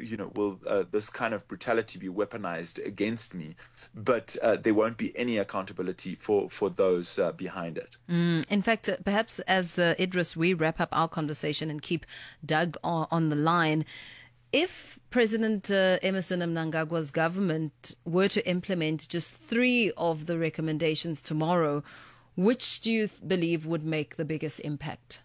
will this kind of brutality be weaponized against me? But there won't be any accountability for those behind it. In fact, perhaps as Idris, we wrap up our conversation and keep Doug on the line. If President Emmerson Mnangagwa's government were to implement just 3 of the recommendations tomorrow, which do you believe would make the biggest impact?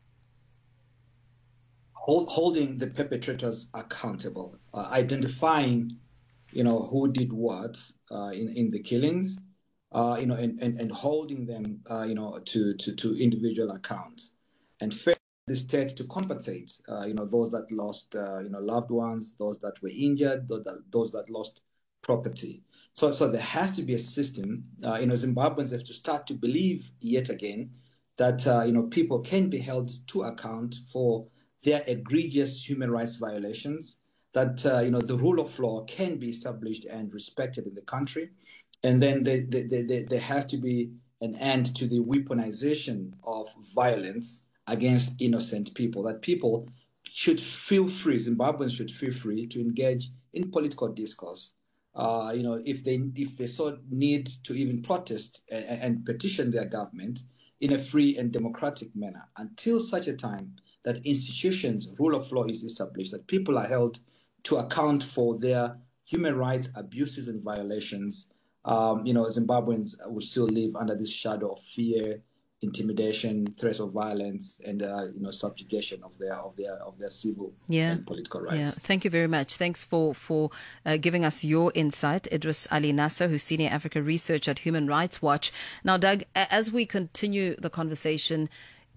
Holding the perpetrators accountable, identifying, who did what in the killings, and holding them, to individual accounts, and fair the state to compensate, those that lost, loved ones, those that were injured, those that lost property. So there has to be a system. Zimbabweans have to start to believe yet again that people can be held to account for their egregious human rights violations. That the rule of law can be established and respected in the country, and then there has to be an end to the weaponization of violence against innocent people. That people should feel free, Zimbabweans should feel free to engage in political discourse. If they so need to even protest and petition their government in a free and democratic manner, until such a time that institutions, rule of law is established, that people are held to account for their human rights abuses and violations. Zimbabweans will still live under this shadow of fear, intimidation, threats of violence, and subjugation of their civil and political rights. Yeah, thank you very much. Thanks for giving us your insight, Idris Ali Nasser, who's Senior Africa Researcher at Human Rights Watch. Now, Doug, as we continue the conversation,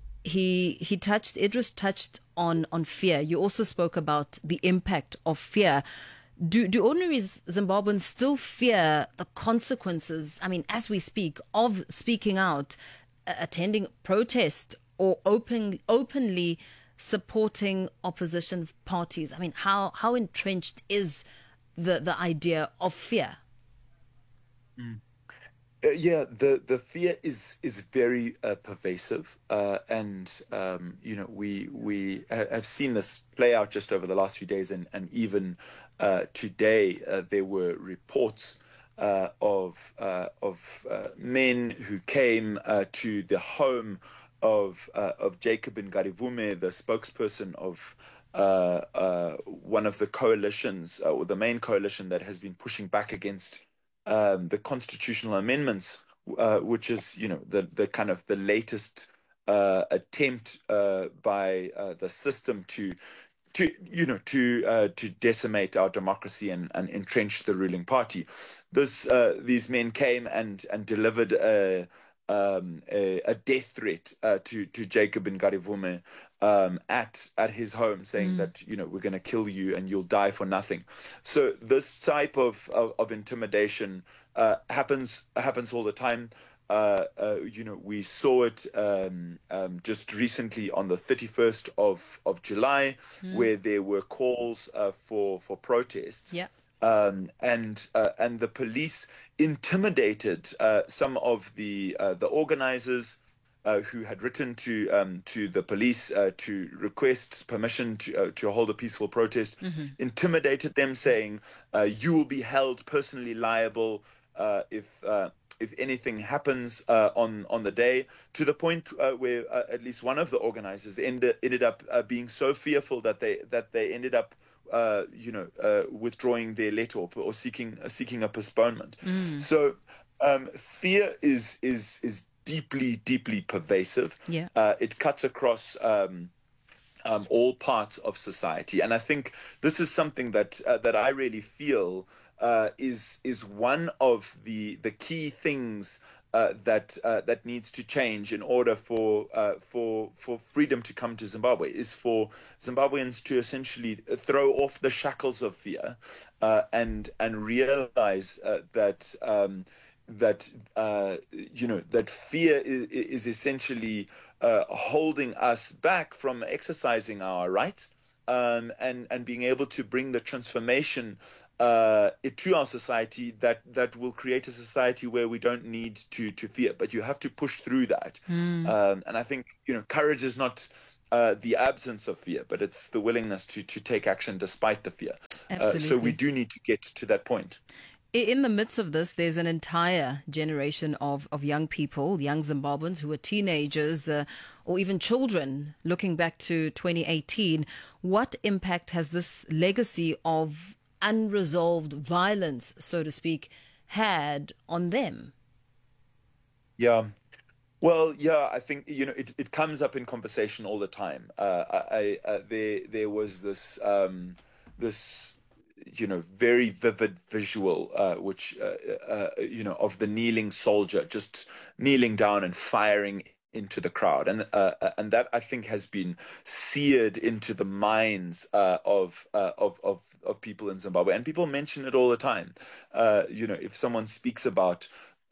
Idris touched on fear. You also spoke about the impact of fear. Do ordinary Zimbabweans still fear the consequences, as we speak, of speaking out, attending protest, or openly supporting opposition parties? How entrenched is the idea of fear? The fear is very pervasive, and we have seen this play out just over the last few days, and even today there were reports of men who came to the home of Jacob Ngarivume, the spokesperson of one of the coalitions, or the main coalition that has been pushing back against the constitutional amendments, which is the kind of the latest attempt by the system to decimate our democracy and entrench the ruling party. These men came and delivered a death threat to Jacob Ngarivume at his home, saying that we're going to kill you and you'll die for nothing. So this type of intimidation happens all the time. We saw it just recently on the 31st of July, where there were calls for protests. Yeah. And the police intimidated some of the organizers who had written to the police to request permission to hold a peaceful protest. Intimidated them, saying you will be held personally liable if anything happens on the day, to the point where at least one of the organizers ended up being so fearful that they ended up withdrawing their letter or seeking a postponement. So fear is deeply pervasive. Yeah. It cuts across all parts of society, and I think this is something that I really feel is one of the key things that needs to change in order for freedom to come to Zimbabwe, is for Zimbabweans to essentially throw off the shackles of fear and realize that fear is essentially holding us back from exercising our rights and being able to bring the transformation to our society that will create a society where we don't need to fear. But you have to push through that. And I think courage is not the absence of fear, but it's the willingness to take action despite the fear. So we Absolutely. do need to get to that point. In the midst of this, there's an entire generation of young people, young Zimbabweans who are teenagers or even children looking back to 2018. What impact has this legacy of unresolved violence, so to speak, had on them? Yeah. Well, yeah, I think it comes up in conversation all the time. There was this very vivid visual which of the kneeling soldier just kneeling down and firing into the crowd, and that I think has been seared into the minds of people in Zimbabwe, and people mention it all the time. If someone speaks about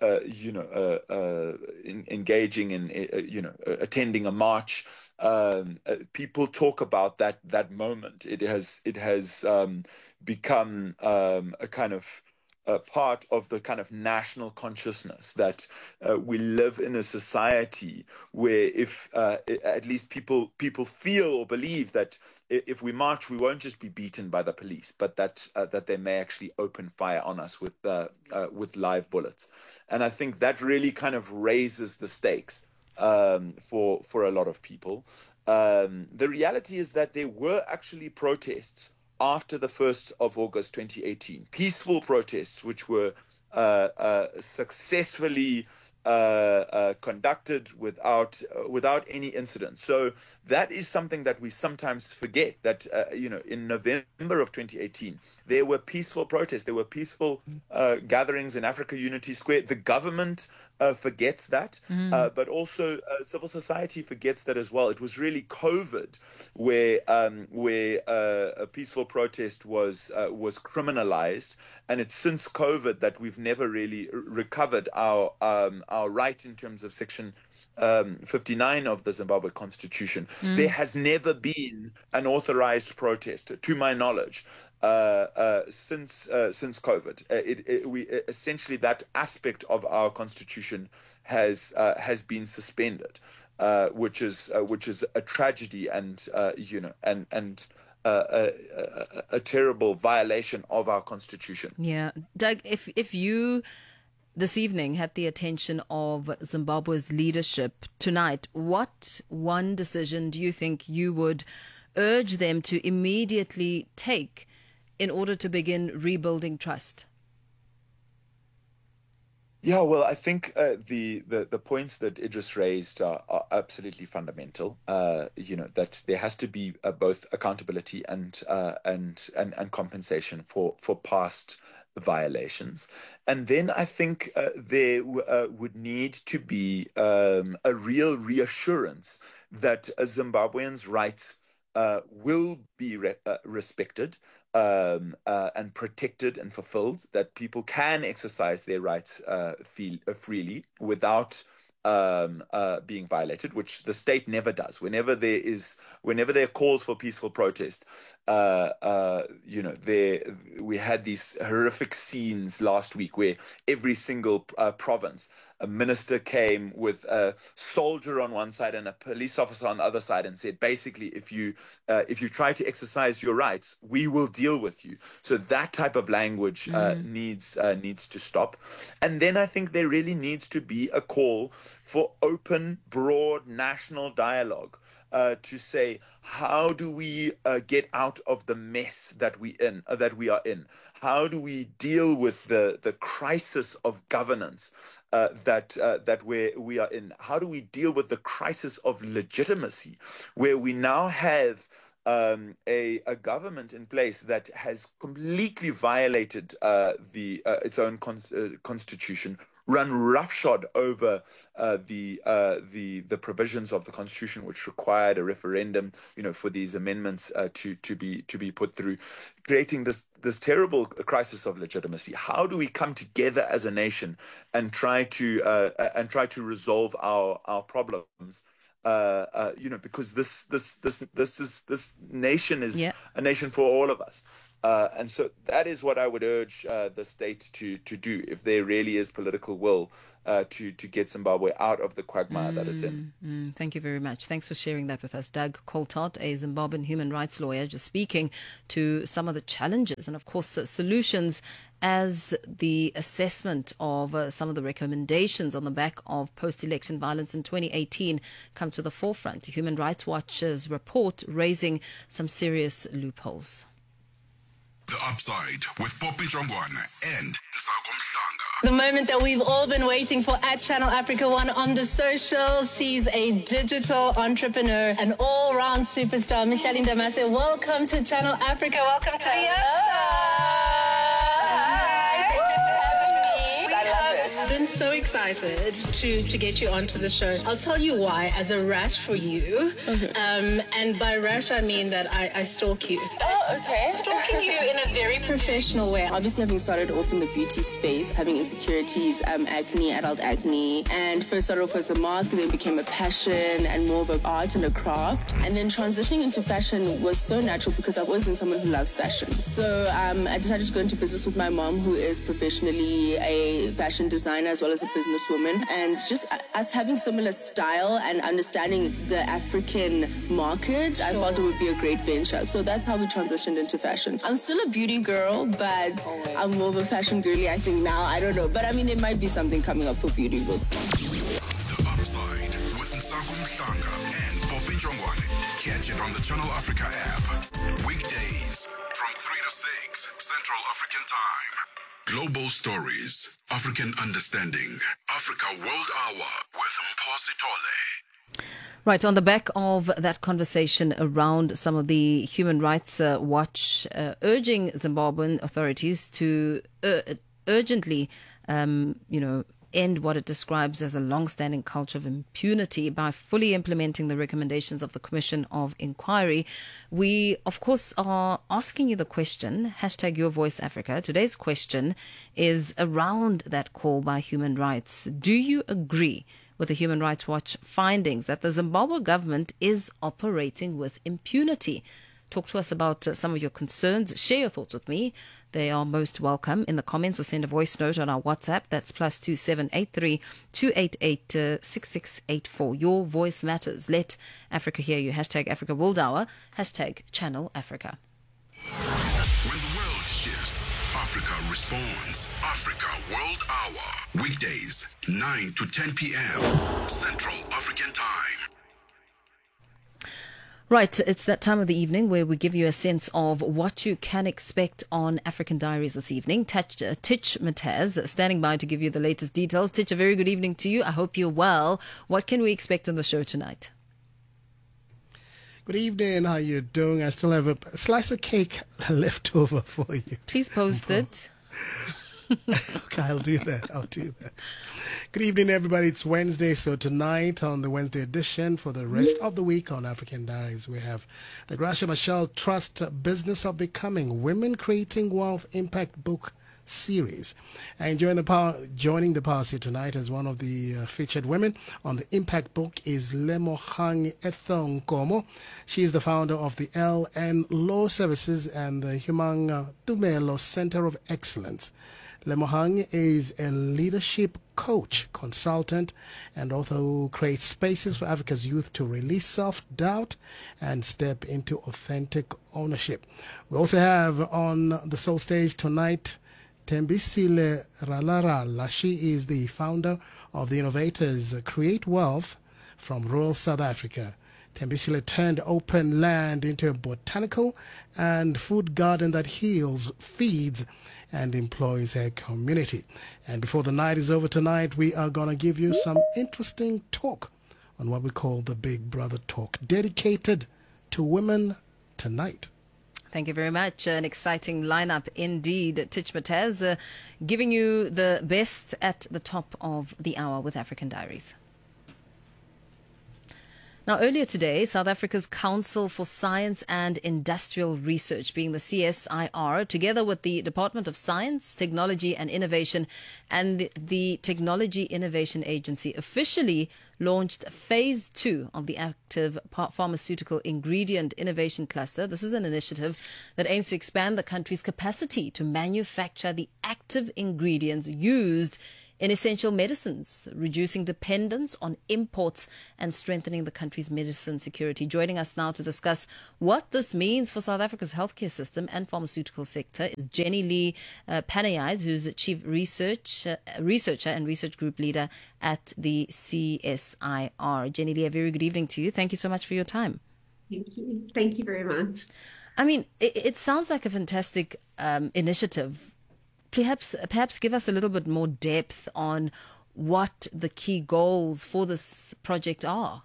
engaging in, attending a march. People talk about that moment. It has become a kind of a part of the kind of national consciousness that we live in a society where if at least people feel or believe that if we march, we won't just be beaten by the police, but that they may actually open fire on us with live bullets. And I think that really kind of raises the stakes for a lot of people. The reality is that there were actually protests after the 1st of August 2018, peaceful protests which were successfully conducted without any incident. So that is something that we sometimes forget, that in November of 2018 there were peaceful protests, there were peaceful gatherings in Africa Unity Square. The government forgets that, but also civil society forgets that as well. It was really COVID where a peaceful protest was criminalized, and it's since COVID that we've never really recovered our right in terms of Section 59 of the Zimbabwe Constitution. There has never been an authorized protest, to my knowledge, since COVID. We essentially, that aspect of our constitution has been suspended, which is a tragedy, and a terrible violation of our constitution. Yeah. Doug, if you this evening had the attention of Zimbabwe's leadership tonight, what one decision do you think you would urge them to immediately take in order to begin rebuilding trust? Yeah, well, I think the points that Idris raised are absolutely fundamental. That there has to be both accountability and compensation for past violations, and then I think there would need to be a real reassurance that Zimbabweans' rights will be respected, and protected and fulfilled, that people can exercise their rights freely without being violated, which the state never does. Whenever there are calls for peaceful protest, we had these horrific scenes last week where every single province, a minister came with a soldier on one side and a police officer on the other side and said, basically, if you try to exercise your rights, we will deal with you. So that type of language needs to stop. And then I think there really needs to be a call for open, broad national dialogue. To say, how do we get out of the mess that we are in? How do we deal with the crisis of governance that we are in? How do we deal with the crisis of legitimacy, where we now have a government in place that has completely violated its own constitution, run roughshod over the provisions of the constitution, which required a referendum, for these amendments to be put through, creating this terrible crisis of legitimacy. How do we come together as a nation and try to resolve our problems? Because this nation is a nation for all of us. And so that is what I would urge the state to do if there really is political will to get Zimbabwe out of the quagmire that it's in. Thank you very much. Thanks for sharing that with us. Doug Coltart, a Zimbabwean human rights lawyer, just speaking to some of the challenges and, of course, solutions as the assessment of some of the recommendations on the back of post-election violence in 2018 come to the forefront. Human Rights Watch's report raising some serious loopholes. The Upside with Poppy Jongwana and Nsako Mhlanga. The moment that we've all been waiting for at Channel Africa One on the socials. She's a digital entrepreneur, an all-round superstar. Micheline Damase, welcome to Channel Africa. Welcome to the Upside. I've been so excited to get you onto the show. I'll tell you why, as a rash for you. Okay. And by rash, I mean that I stalk you. Oh, okay. Stalking you in a very professional way. Obviously, having started off in the beauty space, having insecurities, acne, adult acne, and first started off as a mask, and then became a passion and more of an art and a craft. And then transitioning into fashion was so natural because I've always been someone who loves fashion. So I decided to go into business with my mom, who is professionally a fashion designer as well as a businesswoman, and just us having similar style and understanding the African market, I thought it would be a great venture. So that's how we transitioned into fashion. I'm still a beauty girl, but I'm more of a fashion girly, I think now. I don't know. But I mean, there might be something coming up for beauty. We'll see. The Upside with Nsako Mhlanga and Poppy Jongwane. Catch it on the Channel Africa app. Weekdays from 3 to 6 Central African Time. Global stories, African understanding. Africa World Hour with Mphosi Tole. Right, on the back of that conversation around some of the Human Rights Watch urging Zimbabwean authorities to urgently, end what it describes as a long-standing culture of impunity by fully implementing the recommendations of the Commission of Inquiry. We, of course, are asking you the question, #YourVoiceAfrica. Today's question is around that call by Human Rights. Do you agree with the Human Rights Watch findings that the Zimbabwe government is operating with impunity? Talk to us about some of your concerns. Share your thoughts with me. They are most welcome in the comments, or send a voice note on our WhatsApp. That's +2783 288 6684. Your voice matters. Let Africa hear you. #Africa World Hour. #Channel Africa. When the world shifts, Africa responds. Africa World Hour. Weekdays, 9 to 10 p.m. Central African Time. Right, it's that time of the evening where we give you a sense of what you can expect on African Diaries this evening. Titch Mataz standing by to give you the latest details. Titch, a very good evening to you. I hope you're well. What can we expect on the show tonight? Good evening. How you doing? I still have a slice of cake left over for you. Please post it. Okay, I'll do that. Good evening, everybody. It's Wednesday, so tonight on the Wednesday edition for the rest of the week on African Diaries, we have the Gracia Machel Trust Business of Becoming Women Creating Wealth Impact Book Series. And joining the power seat tonight as one of the featured women on the Impact Book is Lemogang Ethel Nkomo. She is the founder of the LN Law Services and the Humang Tumelo Center of Excellence. Lemogang is a leadership coach, consultant, and author who creates spaces for Africa's youth to release self-doubt and step into authentic ownership. We also have on the Soul Stage tonight Thembisile Ralarala. She is the founder of the innovators Create Wealth from rural South Africa. Thembisile turned open land into a botanical and food garden that heals, feeds, and employs her community. And before the night is over tonight, we are going to give you some interesting talk on what we call the Big Brother Talk, dedicated to women tonight. Thank you very much. An exciting lineup indeed. Titch Mataz giving you the best at the top of the hour with African Diaries. Now, earlier today, South Africa's Council for Science and Industrial Research, being the CSIR, together with the Department of Science, Technology and Innovation and the Technology Innovation Agency, officially launched Phase 2 of the Active Pharmaceutical Ingredient Innovation Cluster. This is an initiative that aims to expand the country's capacity to manufacture the active ingredients used in essential medicines, reducing dependence on imports and strengthening the country's medicine security. Joining us now to discuss what this means for South Africa's healthcare system and pharmaceutical sector is Jenny Lee Panayais, who's a Chief Researcher and Research Group Leader at the CSIR. Jenny Lee, a very good evening to you. Thank you so much for your time. Thank you. Thank you very much. I mean, it sounds like a fantastic initiative. Perhaps give us a little bit more depth on what the key goals for this project are.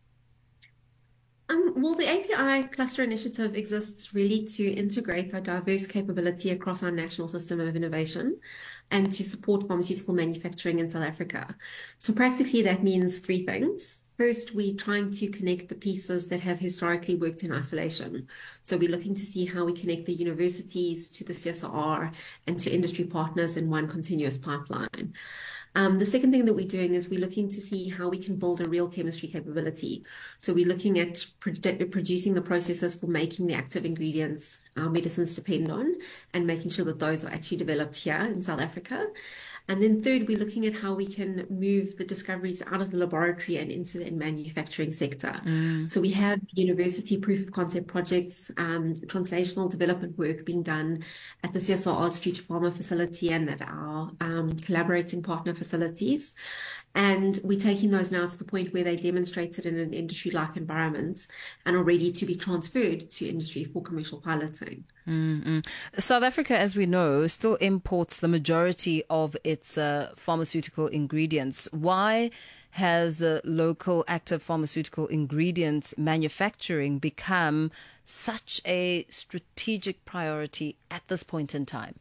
Well, the API Cluster Initiative exists really to integrate our diverse capability across our national system of innovation and to support pharmaceutical manufacturing in South Africa. So practically that means three things. First, we're trying to connect the pieces that have historically worked in isolation. So we're looking to see how we connect the universities to the CSIR and to industry partners in one continuous pipeline. The second thing that we're doing is we're looking to see how we can build a real chemistry capability. So we're looking at producing the processes for making the active ingredients our medicines depend on and making sure that those are actually developed here in South Africa. And then third, we're looking at how we can move the discoveries out of the laboratory and into the manufacturing sector. So we have university proof of concept projects, translational development work being done at the CSIR's Future Pharma facility and at our collaborating partner facilities. And we're taking those now to the point where they demonstrated in an industry-like environment and are ready to be transferred to industry for commercial piloting. South Africa, as we know, still imports the majority of its pharmaceutical ingredients. Why has local active pharmaceutical ingredients manufacturing become such a strategic priority at this point in time?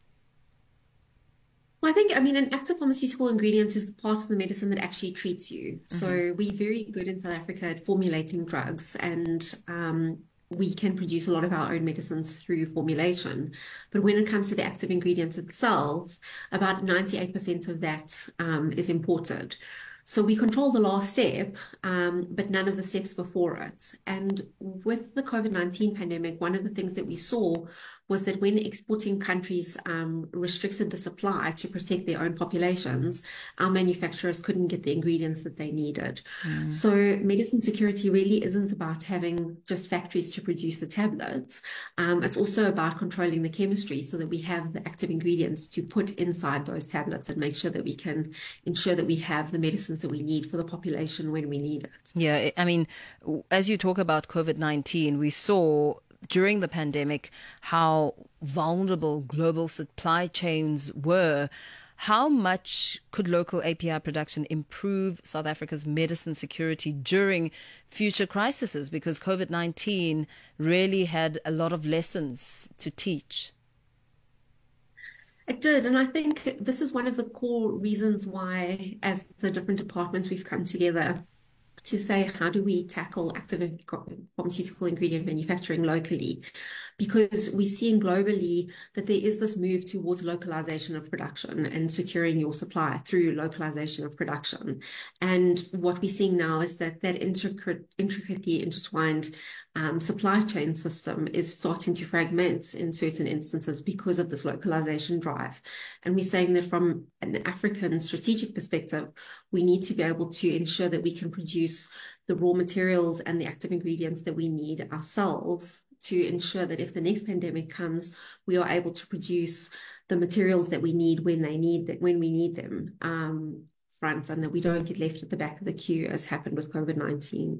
Well, an active pharmaceutical ingredients is the part of the medicine that actually treats you. So we're very good in South Africa at formulating drugs, and we can produce a lot of our own medicines through formulation. But when it comes to the active ingredients itself, about 98% of that is imported. So we control the last step, but none of the steps before it. And with the COVID-19 pandemic, one of the things that we saw was that when exporting countries restricted the supply to protect their own populations, our manufacturers couldn't get the ingredients that they needed. So medicine security really isn't about having just factories to produce the tablets. It's also about controlling the chemistry so that we have the active ingredients to put inside those tablets and make sure that we can ensure that we have the medicines that we need for the population when we need it. Yeah, I mean, as you talk about COVID-19, we saw during the pandemic how vulnerable global supply chains were. How much could local API production improve South Africa's medicine security during future crises? Because COVID-19 really had a lot of lessons to teach. It did, and I think this is one of the core reasons why, as the different departments, we've come together to say, how do we tackle active pharmaceutical ingredient manufacturing locally? Because we're seeing globally that there is this move towards localization of production and securing your supply through localization of production. And what we're seeing now is that intricately intertwined supply chain system is starting to fragment in certain instances because of this localization drive. And we're saying that from an African strategic perspective, we need to be able to ensure that we can produce the raw materials and the active ingredients that we need ourselves to ensure that if the next pandemic comes, we are able to produce the materials that we need when we need them front, and that we don't get left at the back of the queue as happened with COVID-19.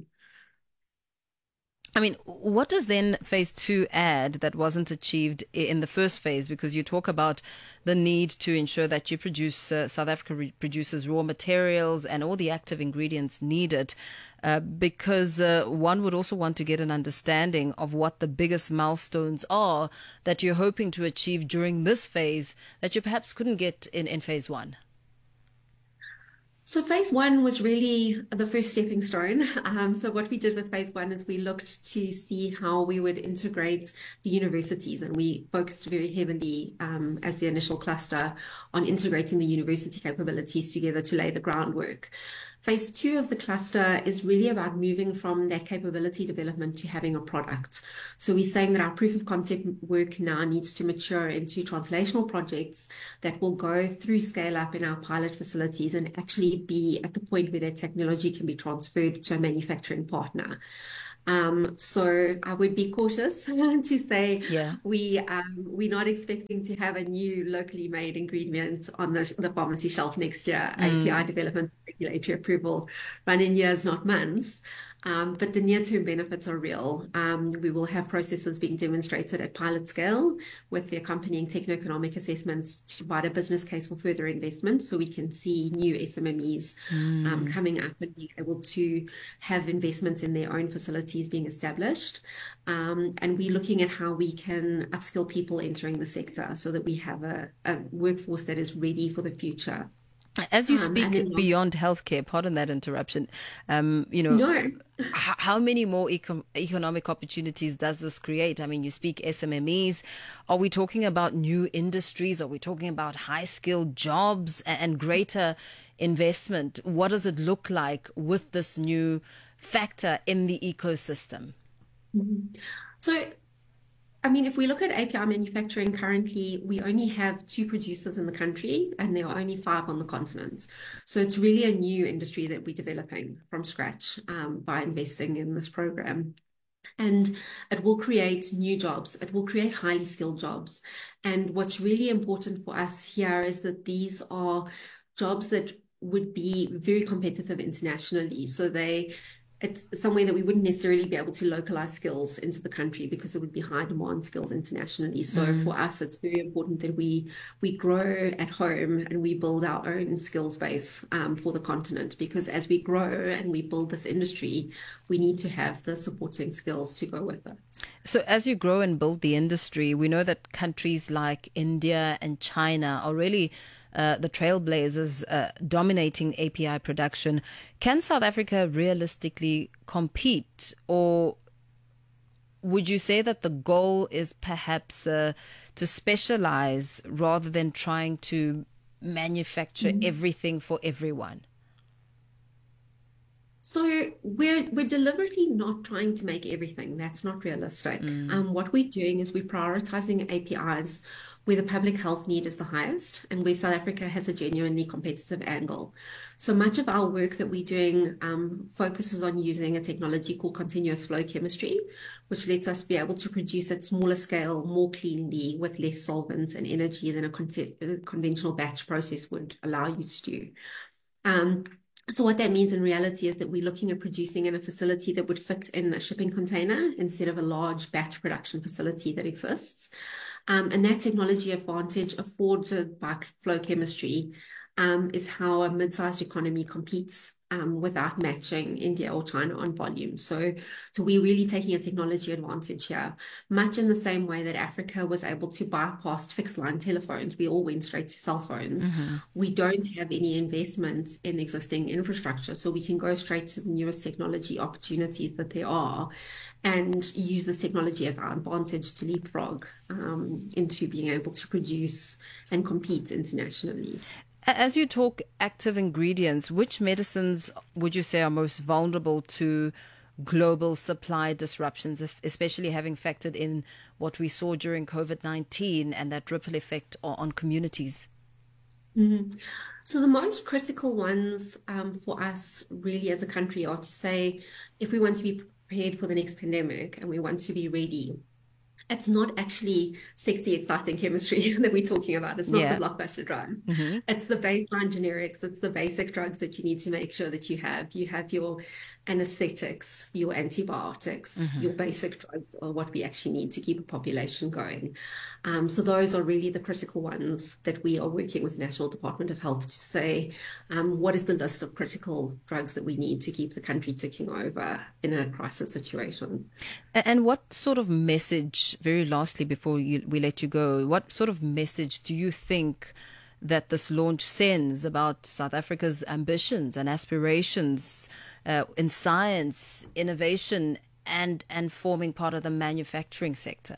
I mean, what does then phase 2 add that wasn't achieved in the first phase? Because you talk about the need to ensure that you produce, South Africa produces raw materials and all the active ingredients needed, because one would also want to get an understanding of what the biggest milestones are that you're hoping to achieve during this phase that you perhaps couldn't get in phase 1. So phase one was really the first stepping stone. So what we did with phase one is we looked to see how we would integrate the universities, and we focused very heavily as the initial cluster on integrating the university capabilities together to lay the groundwork. Phase two of the cluster is really about moving from that capability development to having a product. So we're saying that our proof of concept work now needs to mature into translational projects that will go through scale up in our pilot facilities and actually be at the point where that technology can be transferred to a manufacturing partner. So I would be cautious to say we're not expecting to have a new locally made ingredient on the pharmacy shelf next year. API development, regulatory approval run in years, not months. But the near-term benefits are real. We will have processes being demonstrated at pilot scale with the accompanying techno-economic assessments to provide a business case for further investment, so we can see new SMMEs coming up and being able to have investments in their own facilities being established. And we're looking at how we can upskill people entering the sector so that we have a workforce that is ready for the future. As you speak beyond healthcare, pardon that interruption, how many more economic opportunities does this create? I mean, you speak SMMEs. Are we talking about new industries? Are we talking about high-skilled jobs and greater investment? What does it look like with this new factor in the ecosystem? So, I mean, if we look at API manufacturing currently, we only have 2 producers in the country and there are only 5 on the continent. So it's really a new industry that we're developing from scratch by investing in this program. And it will create new jobs. It will create highly skilled jobs. And what's really important for us here is that these are jobs that would be very competitive internationally. So it's somewhere that we wouldn't necessarily be able to localize skills into the country because it would be high demand skills internationally. So for us, it's very important that we grow at home and we build our own skills base for the continent, because as we grow and we build this industry, we need to have the supporting skills to go with it. So as you grow and build the industry, we know that countries like India and China are really the trailblazers dominating API production. Can South Africa realistically compete, or would you say that the goal is perhaps to specialize rather than trying to manufacture everything for everyone? So we're deliberately not trying to make everything. That's not realistic. What we're doing is we're prioritizing APIs where the public health need is the highest and where South Africa has a genuinely competitive angle. So much of our work that we're doing focuses on using a technology called continuous flow chemistry, which lets us be able to produce at smaller scale, more cleanly, with less solvents and energy than a conventional batch process would allow you to do. So what that means in reality is that we're looking at producing in a facility that would fit in a shipping container instead of a large batch production facility that exists. And that technology advantage afforded by flow chemistry is how a mid-sized economy competes without matching India or China on volume. So we're really taking a technology advantage here, much in the same way that Africa was able to bypass fixed line telephones. We all went straight to cell phones. We don't have any investments in existing infrastructure, so we can go straight to the newest technology opportunities that there are and use this technology as our advantage to leapfrog into being able to produce and compete internationally. As you talk active ingredients, which medicines would you say are most vulnerable to global supply disruptions, especially having factored in what we saw during COVID-19 and that ripple effect on communities? So the most critical ones for us really as a country are to say, if we want to be prepared for the next pandemic and we want to be ready, it's not actually sexy, exciting chemistry that we're talking about. It's not the blockbuster drug. It's the baseline generics. It's the basic drugs that you need to make sure that you have. You have your anesthetics, your antibiotics, your basic drugs are what we actually need to keep a population going. So those are really the critical ones that we are working with the National Department of Health to say, what is the list of critical drugs that we need to keep the country ticking over in a crisis situation. And what sort of message, very lastly before we let you go, what sort of message do you think that this launch sends about South Africa's ambitions and aspirations in science, innovation, and forming part of the manufacturing sector?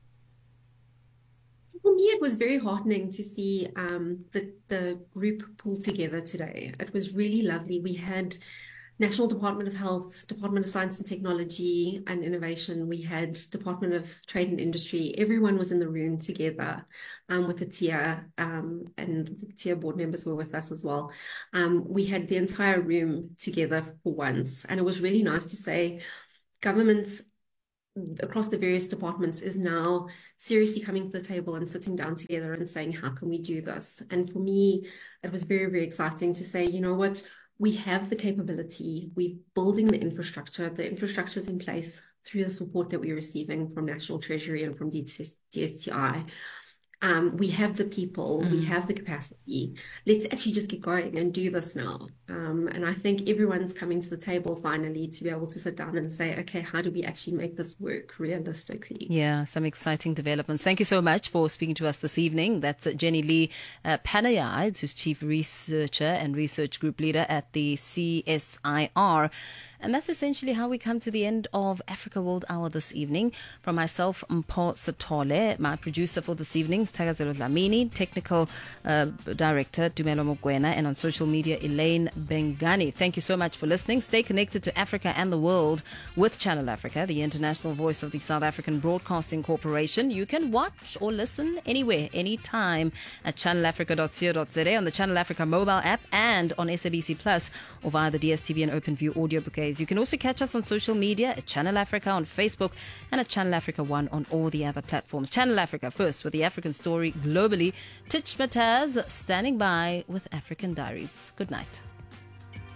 For me, it was very heartening to see the group pull together today. It was really lovely. We had National Department of Health, Department of Science and Technology and Innovation. We had Department of Trade and Industry. Everyone was in the room together with the TIA, and the TIA board members were with us as well. We had the entire room together for once, and it was really nice to say governments across the various departments is now seriously coming to the table and sitting down together and saying, how can we do this? And for me, it was very, very exciting to say, you know what, we have the capability, we're building the infrastructure is in place through the support that we're receiving from National Treasury and from DSTI. We have the people, we have the capacity. Let's actually just get going and do this now. And I think everyone's coming to the table finally to be able to sit down and say, okay, how do we actually make this work realistically? Yeah, some exciting developments. Thank you so much for speaking to us this evening. That's Jenny Lee Panayades, who's Chief Researcher and Research Group Leader at the CSIR. And that's essentially how we come to the end of Africa World Hour this evening. From myself, Mpho Sithole, my producer for this evening, Tagazelo Dlamini, technical director, Dumelo Mokwena, and on social media, Elaine Bengani. Thank you so much for listening. Stay connected to Africa and the world with Channel Africa, the international voice of the South African Broadcasting Corporation. You can watch or listen anywhere, anytime at channelafrica.co.za, on the Channel Africa mobile app, and on SABC Plus, or via the DSTV and OpenView audio bouquets. You can also catch us on social media at Channel Africa on Facebook and at Channel Africa 1 on all the other platforms. Channel Africa first with the African story globally. Titch Mataz standing by with African Diaries. Good night.